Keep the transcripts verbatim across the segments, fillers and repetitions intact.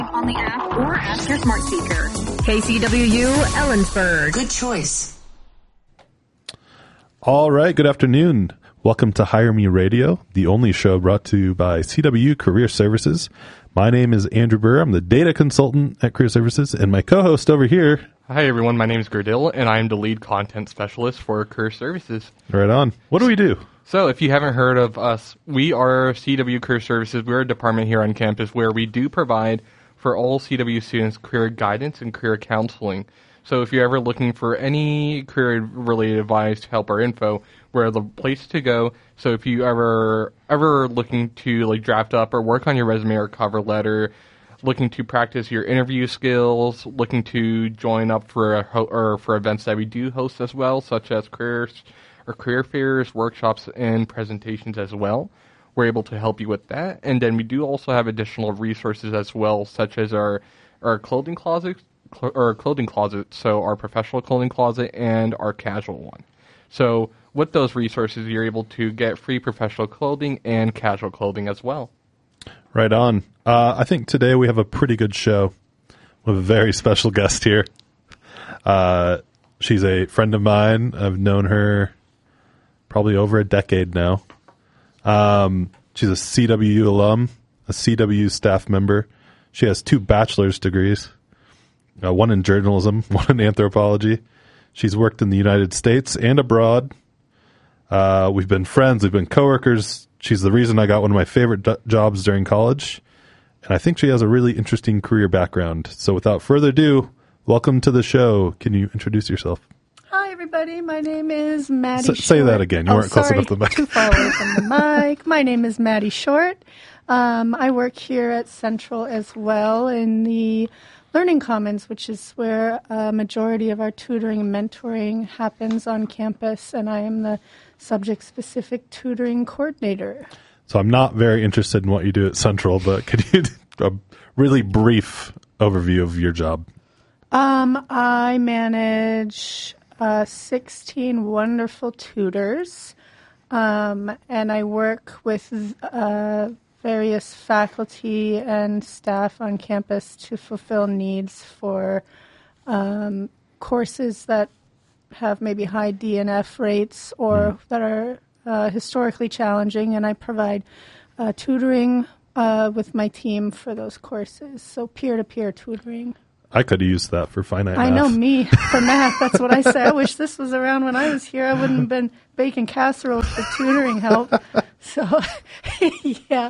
On the app or ask your smart speaker. K C W U Ellensburg. Good choice. All right, good afternoon. Welcome to Hire Me Radio, the only show brought to you by C W U Career Services. My name is Andrew Burr. I'm the data consultant at Career Services, and my co-host over here. Hi, everyone. My name is Gerdil, and I am the lead content specialist for Career Services. Right on. What do we do? So, if you haven't heard of us, we are C W U Career Services. We're a department here on campus where we do provide for all C W U students career guidance and career counseling. So if you're ever looking for any career-related advice, help, or info, we're the place to go. So if you ever ever looking to like draft up or work on your resume or cover letter, looking to practice your interview skills, looking to join up for a ho- or for events that we do host as well, such as careers or career fairs, workshops, and presentations as well. We're able to help you with that. And then we do also have additional resources as well, such as our, our clothing closet, cl- or clothing closet, so our professional clothing closet and our casual one. So with those resources, you're able to get free professional clothing and casual clothing as well. Right on. Uh, I think today we have a pretty good show with a very special guest here. Uh, she's a friend of mine. I've known her probably over a decade now. Um, she's a C W U alum, a C W U staff member. She has two bachelor's degrees, uh, one in journalism, one in anthropology. She's worked in the United States and abroad. Uh, we've been friends. We've been coworkers. She's the reason I got one of my favorite do- jobs during college. And I think she has a really interesting career background. So without further ado, welcome to the show. Can you introduce yourself? Hi, everybody. My name is Maddie S- Short. Say that again. You oh, weren't close sorry. enough to the mic. Too far away from the mic. My name is Maddie Short. Um, I work here at Central as well in the Learning Commons, which is where a majority of our tutoring and mentoring happens on campus, and I am the subject-specific tutoring coordinator. So I'm not very interested in what you do at Central, but could you do a really brief overview of your job? Um, I manage uh, sixteen wonderful tutors, um, and I work with uh, various faculty and staff on campus to fulfill needs for um, courses that have maybe high D N F rates or mm. that are uh, historically challenging, and I provide uh, tutoring uh, with my team for those courses, so peer-to-peer tutoring. I could have used that for finite I math. know, me, for math. That's what I say. I wish this was around when I was here. I wouldn't have been baking casseroles for tutoring help. So, yeah.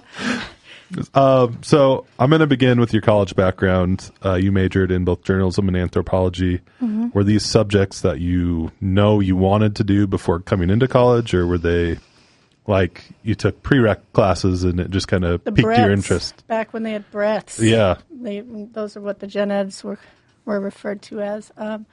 Uh, so I'm going to begin with your college background. Uh, you majored in both journalism and anthropology. Mm-hmm. Were these subjects that you know you wanted to do before coming into college, or were they like you took prereq classes and it just kind of piqued breaths, your interest? Back when they had breaths. Yeah. They, those are what the gen eds were, were referred to as. Um,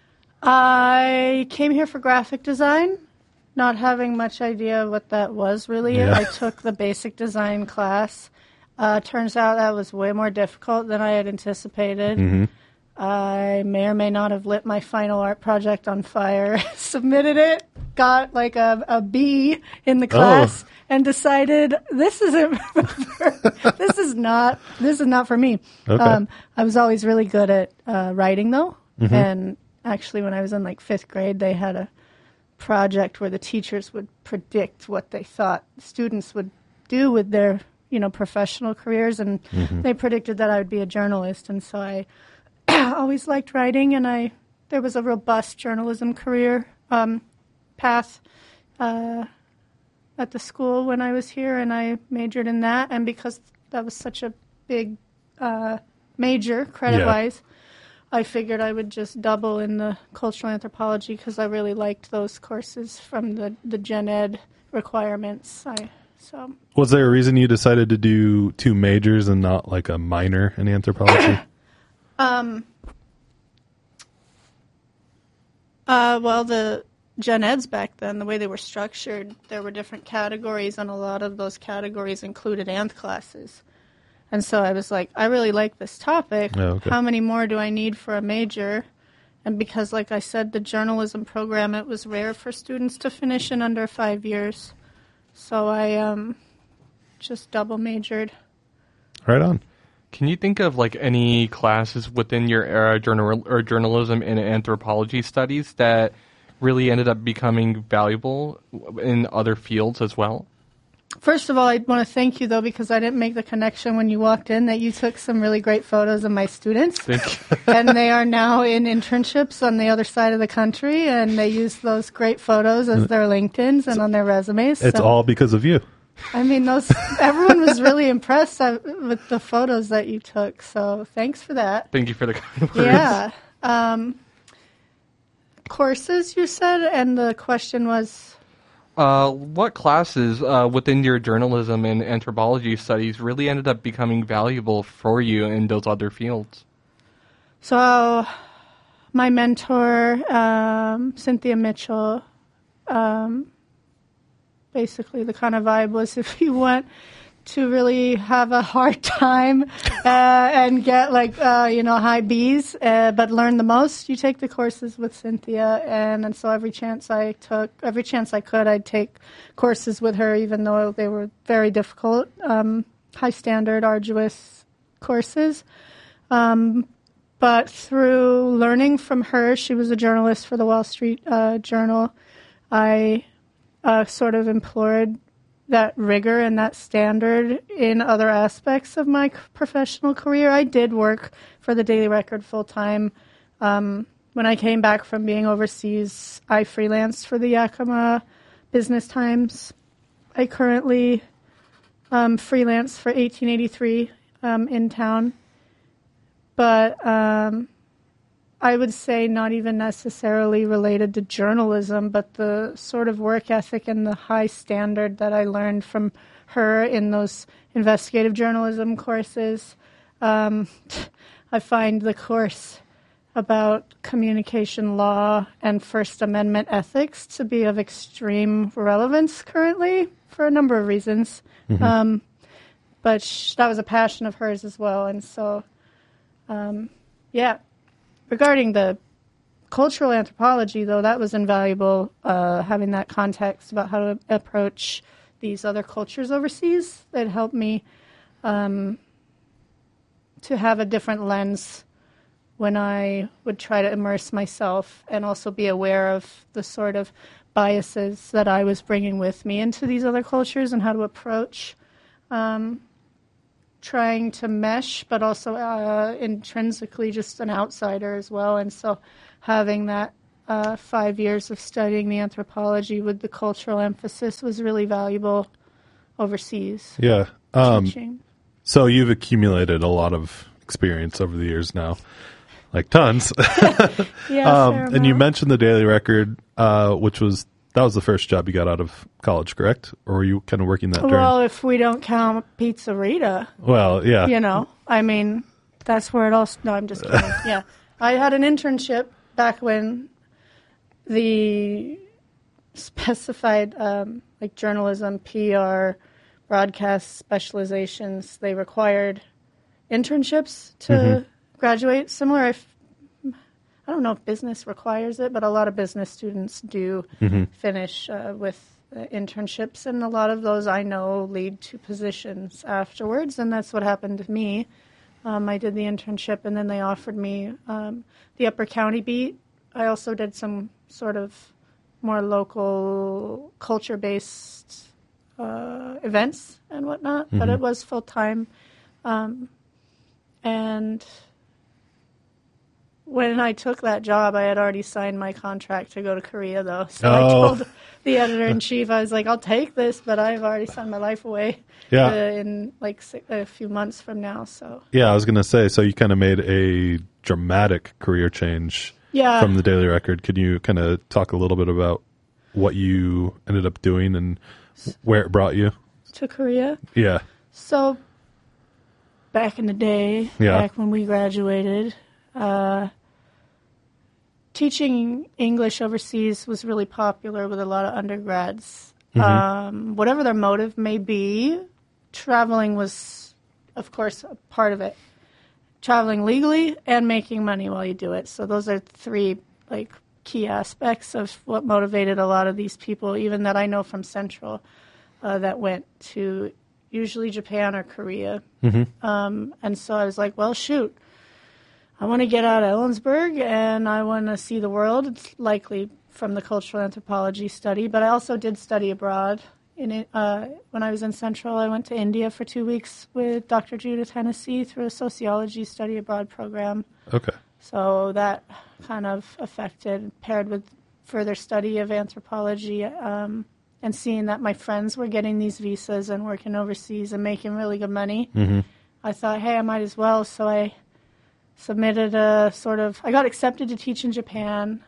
I came here for graphic design, not having much idea what that was really. Yeah. I took the basic design class. Uh, turns out that was way more difficult than I had anticipated. Mm-hmm. I may or may not have lit my final art project on fire, submitted it, got like a, a B in the class, oh. and decided this isn't this is not this is not for me. Okay. Um, I was always really good at uh, writing though, mm-hmm. and actually when I was in like fifth grade, they had a project where the teachers would predict what they thought students would do with their you know professional careers, and mm-hmm. they predicted that I would be a journalist, and so I. always liked writing, and I there was a robust journalism career um, path uh, at the school when I was here, and I majored in that. And because that was such a big uh, major credit-wise, yeah. I figured I would just double in the cultural anthropology because I really liked those courses from the, the gen ed requirements. I so was there a reason you decided to do two majors and not like a minor in anthropology? Um. Uh, well, the gen eds back then, the way they were structured, there were different categories, and a lot of those categories included anth classes. And so I was like, I really like this topic. Oh, okay. How many more do I need for a major? And because, like I said, the journalism program, it was rare for students to finish in under five years. So I um, just double majored. Right on. Can you think of like any classes within your uh, journal or journalism and anthropology studies that really ended up becoming valuable in other fields as well? First of all, I want to thank you, though, because I didn't make the connection when you walked in that you took some really great photos of my students. Thank you. And they are now in internships on the other side of the country, and they use those great photos as their LinkedIns and on their resumes. It's so, all because of you. I mean, those everyone was really impressed uh, with the photos that you took, so thanks for that. Thank you for the kind words. Yeah. Um, courses, you said, and the question was... Uh, what classes uh, within your journalism and anthropology studies really ended up becoming valuable for you in those other fields? So, my mentor, um, Cynthia Mitchell, um, basically the kind of vibe was if you want to really have a hard time uh, and get like, uh, you know, high B's, uh, but learn the most, you take the courses with Cynthia. And, and so every chance I took, every chance I could, I'd take courses with her, even though they were very difficult, um, high standard, arduous courses. Um, but through learning from her, she was a journalist for the Wall Street uh, Journal, I uh, sort of implored that rigor and that standard in other aspects of my professional career. I did work for the Daily Record full-time. Um, when I came back from being overseas, I freelanced for the Yakima Business Times. I currently um, freelance for eighteen eighty-three um, in town. But um, I would say not even necessarily related to journalism, but the sort of work ethic and the high standard that I learned from her in those investigative journalism courses. Um, I find the course about communication law and First Amendment ethics to be of extreme relevance currently for a number of reasons. Mm-hmm. Um, but sh- that was a passion of hers as well. And so, um, yeah. Regarding the cultural anthropology, though, that was invaluable, uh, having that context about how to approach these other cultures overseas. That helped me um, to have a different lens when I would try to immerse myself and also be aware of the sort of biases that I was bringing with me into these other cultures and how to approach um trying to mesh, but also uh, intrinsically just an outsider as well. And so having that uh, five years of studying the anthropology with the cultural emphasis was really valuable overseas. Yeah. Um, teaching. So you've accumulated a lot of experience over the years now, like tons. Yeah, um, and you mentioned the Daily Record, uh, which was that was the first job you got out of college, correct? Or were you kind of working that during? Well, if we don't count Pizzerita. Well, yeah. You know, I mean, that's where it all... No, I'm just kidding. Yeah. I had an internship back when the specified, um, like, journalism, P R, broadcast specializations, they required internships to mm-hmm. graduate. Similar, if I don't know if business requires it, but a lot of business students do mm-hmm. finish uh, with uh, internships, and a lot of those I know lead to positions afterwards, and that's what happened to me. Um, I did the internship, and then they offered me um, the Upper County beat. I also did some sort of more local culture-based uh, events and whatnot, mm-hmm. but it was full-time. Um, and... When I took that job, I had already signed my contract to go to Korea, though. So oh. I told the editor-in-chief, I was like, I'll take this, but I've already signed my life away yeah. uh, in like a few months from now. So Yeah, I was going to say, so you kind of made a dramatic career change yeah. from the Daily Record. Could you kind of talk a little bit about what you ended up doing and where it brought you? To Korea? Yeah. So back in the day, yeah. back when we graduated... Uh, Teaching English overseas was really popular with a lot of undergrads. Mm-hmm. Um, whatever their motive may be, traveling was, of course, a part of it. Traveling legally and making money while you do it. So those are three like key aspects of what motivated a lot of these people, even that I know from Central, uh, that went to usually Japan or Korea. Mm-hmm. Um, and so I was like, well, shoot, I want to get out of Ellensburg and I want to see the world. It's likely from the cultural anthropology study, but I also did study abroad. In uh, when I was in Central, I went to India for two weeks with Doctor Judith Hennessy through a sociology study abroad program. Okay. So that kind of affected, paired with further study of anthropology, um, and seeing that my friends were getting these visas and working overseas and making really good money, mm-hmm. I thought, hey, I might as well. So I submitted a sort of, I got accepted to teach in Japan.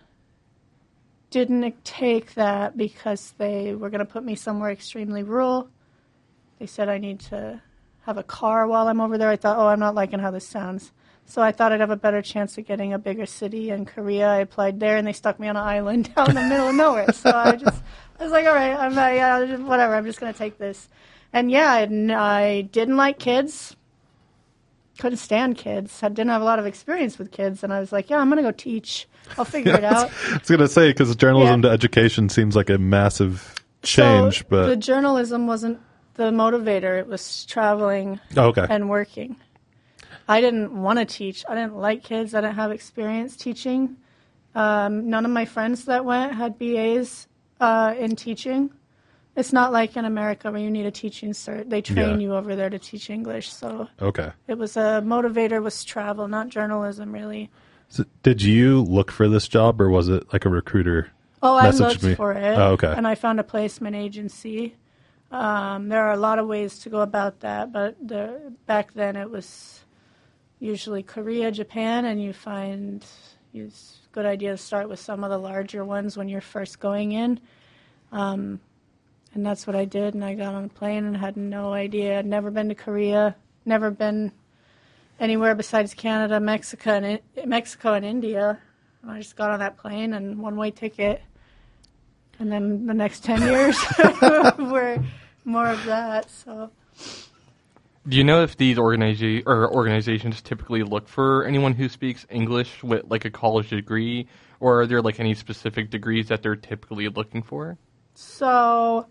Didn't take that because they were going to put me somewhere extremely rural. They said I need to have a car while I'm over there. I thought, oh, I'm not liking how this sounds. So I thought I'd have a better chance of getting a bigger city in Korea. I applied there, and they stuck me on an island out in the middle of nowhere. So I just, I was like, all right, I'm, uh, yeah, whatever. I'm just going to take this. And yeah, I, I didn't like kids. Couldn't stand kids. I didn't have a lot of experience with kids, and I was like, yeah, I'm going to go teach. I'll figure it out. I was going to say, because journalism yeah. to education seems like a massive change. So but the journalism wasn't the motivator. It was traveling oh, okay. and working. I didn't want to teach. I didn't like kids. I didn't have experience teaching. Um, none of my friends that went had B As uh, in teaching. It's not like in America where you need a teaching cert. They train yeah. you over there to teach English. So okay. it was a motivator was travel, not journalism, really. So did you look for this job, or was it like a recruiter? Oh, I messaged looked me? for it. Oh, okay. And I found a placement agency. Um, there are a lot of ways to go about that, but the, back then it was usually Korea, Japan, and you find it's a good idea to start with some of the larger ones when you're first going in. Um, and that's what I did, and I got on a plane and had no idea. I'd never been to Korea, never been anywhere besides Canada, Mexico, and Mexico and India. I just got on that plane and one-way ticket. And then the next ten years were more of that. So, do you know if these organiza- or organizations typically look for anyone who speaks English with like a college degree, or are there like any specific degrees that they're typically looking for? So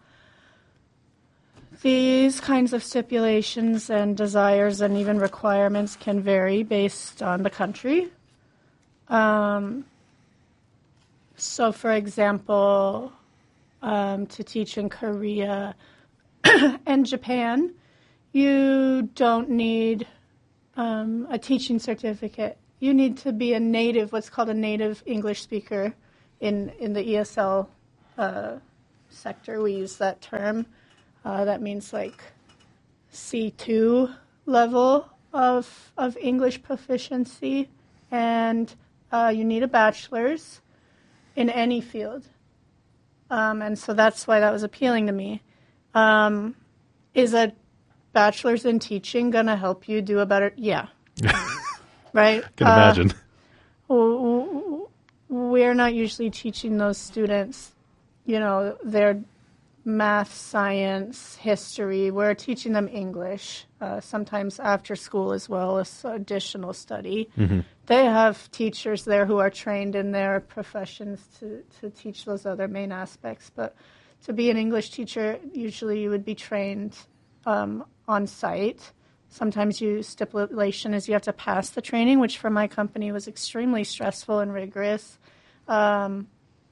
these kinds of stipulations and desires and even requirements can vary based on the country. Um, so, for example, um, to teach in Korea and Japan, you don't need um, a teaching certificate. You need to be a native, what's called a native English speaker in, in the E S L uh, sector. We use that term. Uh, that means like C two level of of English proficiency, and uh, you need a bachelor's in any field. Um, and so that's why that was appealing to me. Um, is a bachelor's in teaching going to help you do a better? Yeah. Right? Can imagine. Uh, we're not usually teaching those students, you know, their math, science, history. We're teaching them English, uh, sometimes after school as well as additional study. Mm-hmm. They have teachers there who are trained in their professions to, to teach those other main aspects. But to be an English teacher, usually you would be trained um, on site. Sometimes you stipulation is you have to pass the training, which for my company was extremely stressful and rigorous. Um,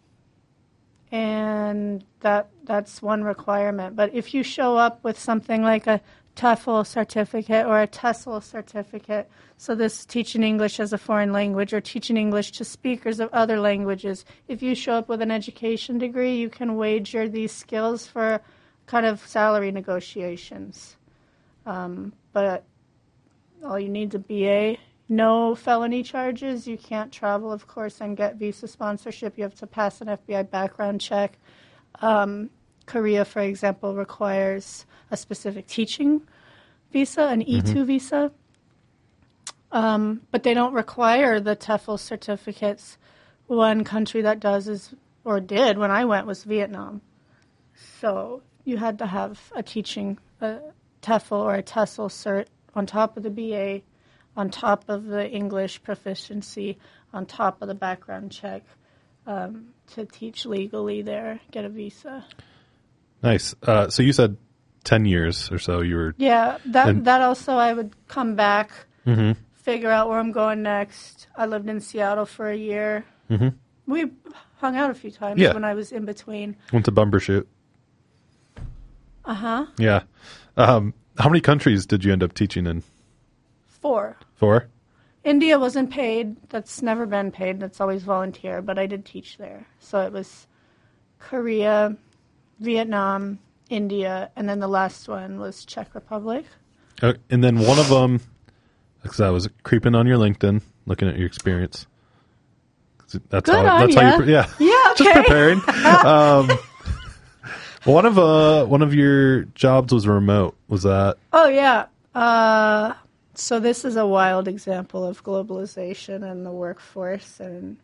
and that that's one requirement. But if you show up with something like a TOEFL certificate or a TESOL certificate, so this teaching English as a foreign language or teaching English to speakers of other languages, if you show up with an education degree, you can wager these skills for kind of salary negotiations. Um, but all you need is a B A. No felony charges. You can't travel, of course, and get visa sponsorship. You have to pass an F B I background check. Um, Korea, for example, requires a specific teaching visa, an E two mm-hmm. visa. Um, but they don't require the TEFL certificates. One country that does is, or did when I went, was Vietnam. So you had to have a teaching a TEFL or a TESOL cert on top of the B A, on top of the English proficiency, on top of the background check, um, to teach legally there, get a visa. Nice. Uh, so you said ten years or so. You were Yeah, that And- that also I would come back, Mhm. figure out where I'm going next. I lived in Seattle for a year. Mhm. We hung out a few times Yeah. when I was in between. went to Bumbershoot. Uh huh. Yeah. Um, how many countries did you end up teaching in? Four. Four? India wasn't paid. That's never been paid. That's always volunteer. But I did teach there. So it was Korea, Vietnam, India, and then the last one was Czech Republic. Uh, and then one of them, because I was creeping on your LinkedIn, looking at your experience. 'Cause That's Good how. on That's ya. how you. Pre- yeah. Yeah, Just okay. preparing. um, one of uh, one of your jobs was remote. Was that? Oh, yeah. Uh, so this is a wild example of globalization and the workforce. And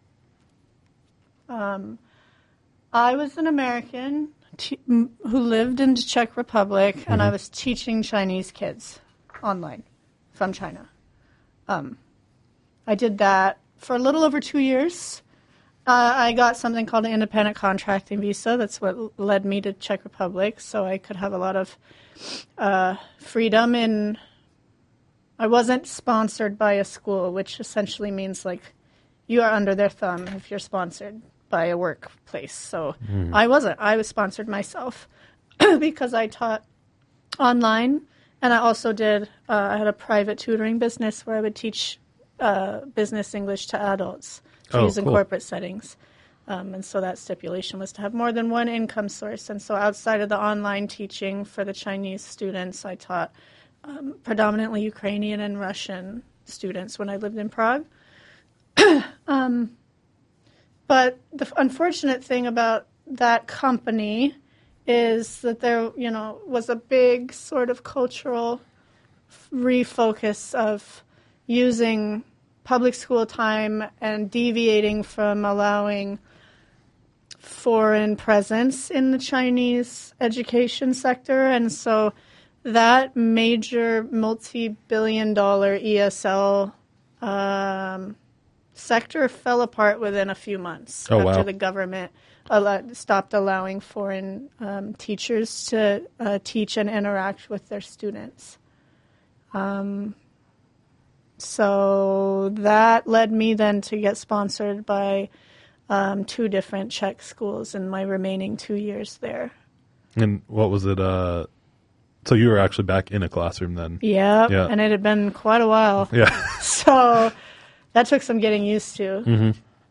um, I was an American t- m- who lived in the Czech Republic, and I was teaching Chinese kids online from China. Um, I did that for a little over two years. Uh, I got something called an independent contracting visa. That's what l- led me to Czech Republic, so I could have a lot of uh, freedom in. I wasn't sponsored by a school, which essentially means like you are under their thumb if you're sponsored by a workplace. So I wasn't. I was sponsored myself because I taught online, and I also did. Uh, I had a private tutoring business where I would teach uh, business English to adults to Oh, use in cool. corporate settings. Um, and so that stipulation was to have more than one income source. And so outside of the online teaching for the Chinese students, I taught um, predominantly Ukrainian and Russian students when I lived in Prague. um, but the f- unfortunate thing about that company is that there, you know, was a big sort of cultural f- refocus of using public school time and deviating from allowing foreign presence in the Chinese education sector. And so that major multi-billion dollar E S L um, sector fell apart within a few months Oh, after wow. the government allo- stopped allowing foreign um, teachers to uh, teach and interact with their students. Um, so that led me then to get sponsored by um, two different Czech schools in my remaining two years there. And what was it? Uh, so you were actually back in a classroom then? Yep, Yeah. and it had been quite a while. Yeah. So that took some getting used to. Mm-hmm.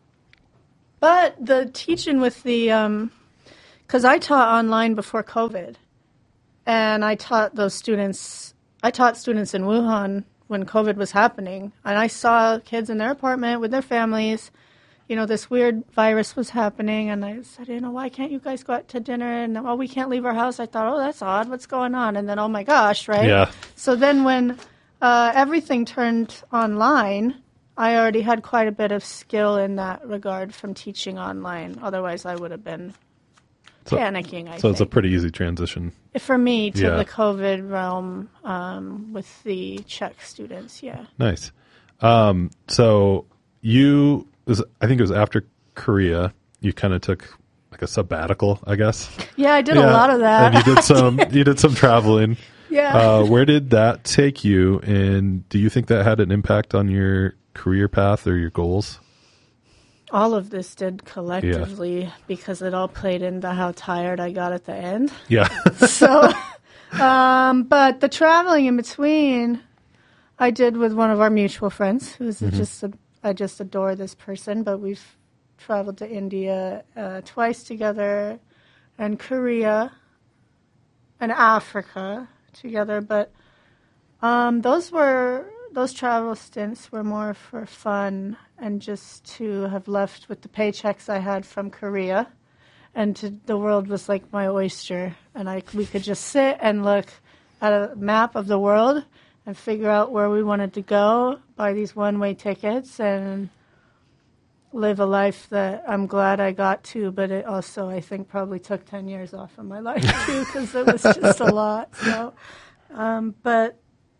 But the teaching with the, because I taught online before COVID, and I taught those students, I taught students in Wuhan when COVID was happening, and I saw kids in their apartment with their families. You know, this weird virus was happening, and I said, you know, why can't you guys go out to dinner? And, oh, we can't leave our house. I thought, oh, that's odd. What's going on? And then, oh, my gosh, right? Yeah. So then when uh, everything turned online, I already had quite a bit of skill in that regard from teaching online. Otherwise, I would have been So- panicking, I So think. it's a pretty easy transition. For me, to Yeah. the COVID realm um, with the Czech students, yeah. Nice. Um, so you, was, I think it was after Korea, you kind of took like a sabbatical, I guess. Yeah, I did Yeah. a lot of that. And you did some, you did some traveling. yeah. Uh, where did that take you? And do you think that had an impact on your career path or your goals? All of this did collectively because it all played into how tired I got at the end. Yeah. So, um, but the traveling in between, I did with one of our mutual friends, who's just a, I just adore this person. But we've traveled to India uh, twice together, and Korea, and Africa together. But um, those were those travel stints were more for fun and just to have left with the paychecks I had from Korea. And to, the world was like my oyster, and I we could just sit and look at a map of the world and figure out where we wanted to go, buy these one-way tickets, and live a life that I'm glad I got to. But it also, I think, probably took ten years off of my life too, because it was just a lot. So, um, but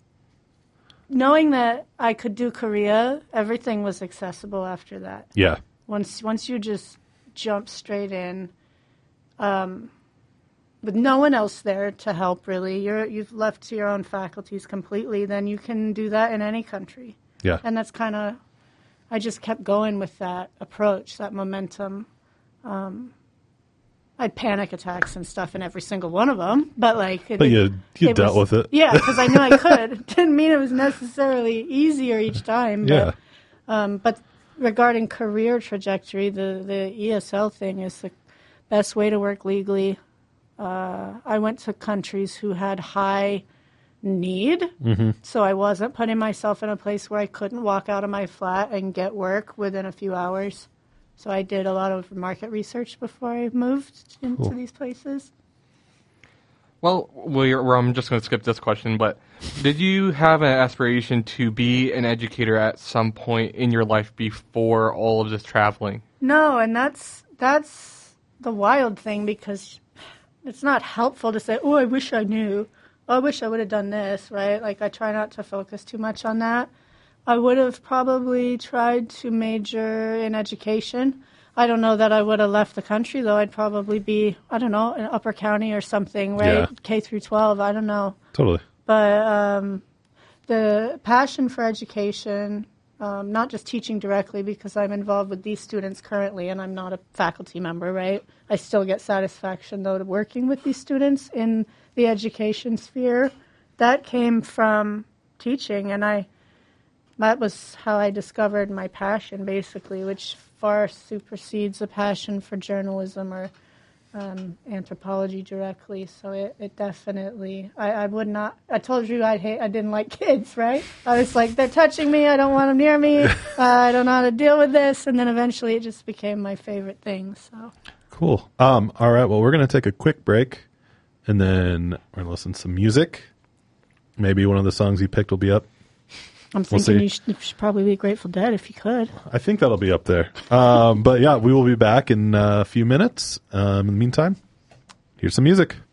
knowing that I could do Korea, everything was accessible after that. Yeah. Once once you just jump straight in, um, with no one else there to help, really, you're you've left to your own faculties completely, then you can do that in any country. Yeah. And that's kind of, I just kept going with that approach, that momentum. Um, I had panic attacks and stuff in every single one of them, but like, it, But you you it dealt was, with it. Yeah, because I knew I could. Didn't mean it was necessarily easier each time. But, Yeah. um, but regarding career trajectory, the the E S L thing is the best way to work legally. Uh, I went to countries who had high need, Mm-hmm. so I wasn't putting myself in a place where I couldn't walk out of my flat and get work within a few hours. So I did a lot of market research before I moved into Cool. these places. Well, we're, well, I'm just going to skip this question, but did you have an aspiration to be an educator at some point in your life before all of this traveling? No, and that's that's the wild thing, because it's not helpful to say, "Oh, I wish I knew. Oh, I wish I would have done this," right? Like, I try not to focus too much on that. I would have probably tried to major in education. I don't know that I would have left the country, though. I'd probably be, I don't know, in Upper County or something, right? Yeah. K through twelve, I don't know. Totally. But um, the passion for education, um, not just teaching directly, because I'm involved with these students currently and I'm not a faculty member, right? I still get satisfaction, though, to working with these students in the education sphere. That came from teaching, and I that was how I discovered my passion, basically, which far supersedes a passion for journalism or um, anthropology directly. So it, it definitely, I, I would not, I told you I hate, I didn't like kids, right? I was like, they're touching me, I don't want them near me, uh, I don't know how to deal with this, and then eventually it just became my favorite thing, so. Cool. Um, all right, well, we're going to take a quick break, and then we're going to listen to some music. Maybe one of the songs you picked will be up. I'm We'll thinking see. you, should, you should probably be Grateful Dead if you could. I think that'll be up there. Um, but yeah, we will be back in uh, a few minutes. Um, in the meantime, here's some music.